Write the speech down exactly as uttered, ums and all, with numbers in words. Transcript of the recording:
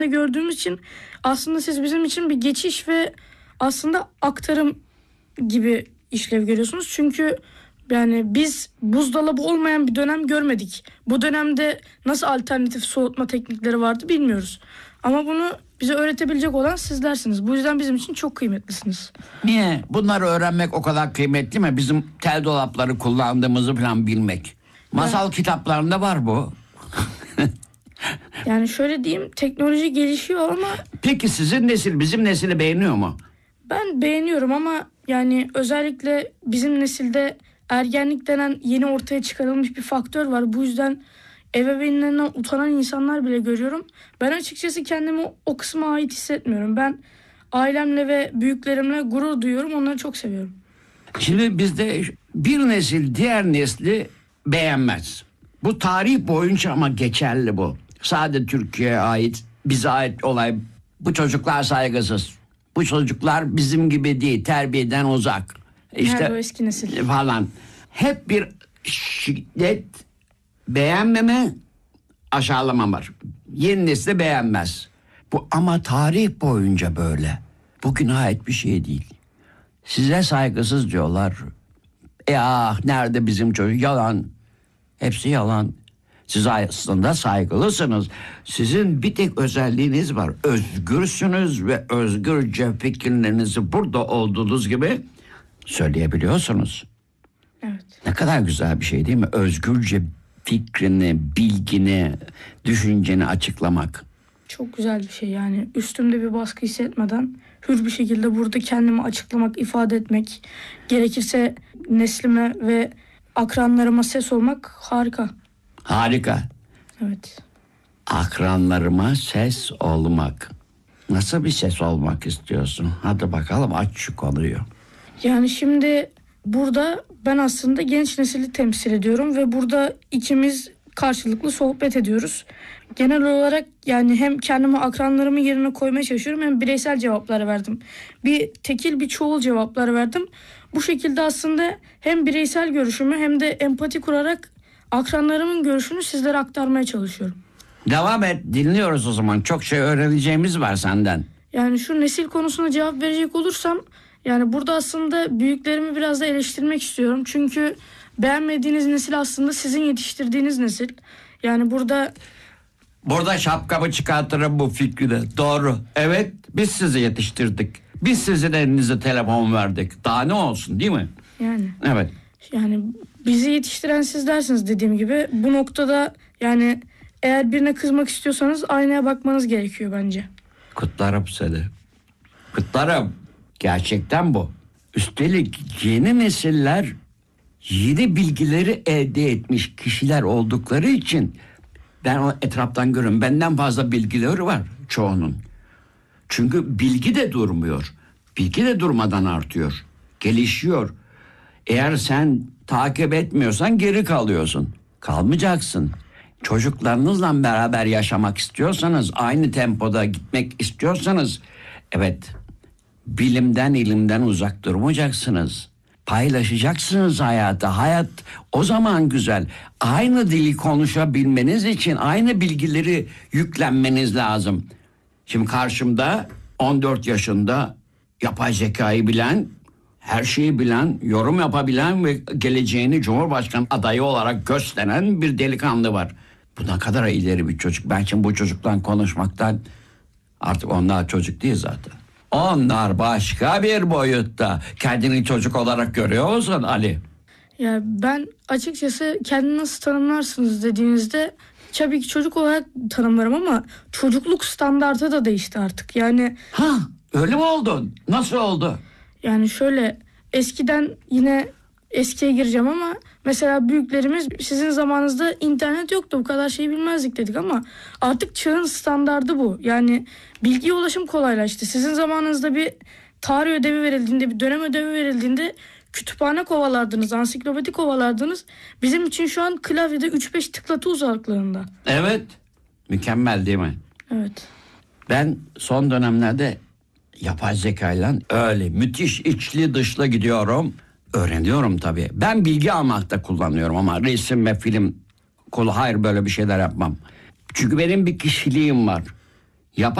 gördüğümüz için aslında siz bizim için bir geçiş ve aslında aktarım gibi işlev görüyorsunuz. Çünkü yani biz buzdolabı olmayan bir dönem görmedik. Bu dönemde nasıl alternatif soğutma teknikleri vardı bilmiyoruz. Ama bunu bize öğretebilecek olan sizlersiniz. Bu yüzden bizim için çok kıymetlisiniz. Niye? Bunları öğrenmek o kadar kıymetli mi? Bizim tel dolapları kullandığımızı falan bilmek. Masal evet. Kitaplarında var bu. Yani şöyle diyeyim, teknoloji gelişiyor ama... Peki sizin nesil bizim nesili beğeniyor mu? Ben beğeniyorum ama yani özellikle bizim nesilde ergenlik denen yeni ortaya çıkarılmış bir faktör var. Bu yüzden ebeveynlerinden utanan insanlar bile görüyorum. Ben açıkçası kendimi o kısma ait hissetmiyorum. Ben ailemle ve büyüklerimle gurur duyuyorum. Onları çok seviyorum. Şimdi bizde bir nesil diğer nesli beğenmez. Bu tarih boyunca ama geçerli bu. Sadece Türkiye'ye ait, bize ait olay. Bu çocuklar saygısız. Bu çocuklar bizim gibi değil, terbiyeden uzak. İşte nerede o eski nesil? Falan. Hep bir şiddet, beğenmeme, aşağılama var. Yeni nesil beğenmez. Bu ama tarih boyunca böyle. Bugüne ait bir şey değil. Size saygısız diyorlar. E ah nerede bizim çocuk? Yalan. Hepsi yalan. Siz aslında saygılısınız. Sizin bir tek özelliğiniz var. Özgürsünüz ve özgürce fikirlerinizi burada olduğunuz gibi söyleyebiliyorsunuz. Evet. Ne kadar güzel bir şey değil mi? Özgürce fikrini, bilgini, düşünceni açıklamak. Çok güzel bir şey yani. Üstümde bir baskı hissetmeden hür bir şekilde burada kendimi açıklamak, ifade etmek, gerekirse neslime ve akranlarıma ses olmak harika. Harika. Evet. Akranlarıma ses olmak. Nasıl bir ses olmak istiyorsun? Hadi bakalım aç şu konuyu. Yani şimdi burada ben aslında genç nesili temsil ediyorum ve burada ikimiz karşılıklı sohbet ediyoruz. Genel olarak yani hem kendimi akranlarımın yerine koymaya çalışıyorum hem bireysel cevaplar verdim. Bir tekil bir çoğul cevaplar verdim. Bu şekilde aslında hem bireysel görüşümü hem de empati kurarak akranlarımın görüşünü sizlere aktarmaya çalışıyorum. Devam et, dinliyoruz o zaman. Çok şey öğreneceğimiz var senden. Yani şu nesil konusuna cevap verecek olursam yani burada aslında büyüklerimi biraz da eleştirmek istiyorum. Çünkü beğenmediğiniz nesil aslında sizin yetiştirdiğiniz nesil. Yani burada... Burada şapkamı çıkartırım bu fikri. Doğru. Evet, biz sizi yetiştirdik. Biz sizin elinize telefon verdik. Daha ne olsun değil mi? Yani. Evet. Yani bizi yetiştiren siz dersiniz dediğim gibi. Bu noktada yani eğer birine kızmak istiyorsanız aynaya bakmanız gerekiyor bence. Kutlarım seni. Kutlarım. Gerçekten bu. Üstelik yeni nesiller yeni bilgileri elde etmiş kişiler oldukları için ben o etraftan görüyorum. Benden fazla bilgileri var çoğunun. Çünkü bilgi de durmuyor. Bilgi de durmadan artıyor. Gelişiyor. Eğer sen takip etmiyorsan geri kalıyorsun. Kalmayacaksın. Çocuklarınızla beraber yaşamak istiyorsanız, aynı tempoda gitmek istiyorsanız, evet, bilimden, ilimden uzak durmayacaksınız. Paylaşacaksınız hayatı. Hayat o zaman güzel. Aynı dili konuşabilmeniz için aynı bilgileri yüklenmeniz lazım. Şimdi karşımda on dört yaşında yapay zekayı bilen, her şeyi bilen, yorum yapabilen ve geleceğini Cumhurbaşkanı adayı olarak gösteren bir delikanlı var. Bu ne kadar ileri bir çocuk. Ben şimdi bu çocukla konuşmaktan, artık onlar çocuk değil zaten. Onlar başka bir boyutta. Kendini çocuk olarak görüyor musun Ali? Ya ben açıkçası kendini nasıl tanımlarsınız dediğinizde tabii ki çocuk olarak tanımlarım ama çocukluk standartı da değişti artık. Yani ha öyle mi oldun? Nasıl oldu? Yani şöyle eskiden yine eskiye gireceğim ama mesela büyüklerimiz sizin zamanınızda internet yoktu, bu kadar şey bilmezdik dedik ama artık çağın standardı bu. Yani bilgiye ulaşım kolaylaştı. Sizin zamanınızda bir tarih ödevi verildiğinde, bir dönem ödevi verildiğinde kütüphane kovalardınız, ansiklopedi kovalardınız. Bizim için şu an klavyede üç beş tıklatı uzaklarında. Evet. Mükemmel değil mi? Evet. Ben son dönemlerde yapay zekayla öyle müthiş içli dışlı gidiyorum. Öğreniyorum tabii. Ben bilgi almakta kullanıyorum ama resim ve film, hayır böyle bir şeyler yapmam. Çünkü benim bir kişiliğim var. Yapay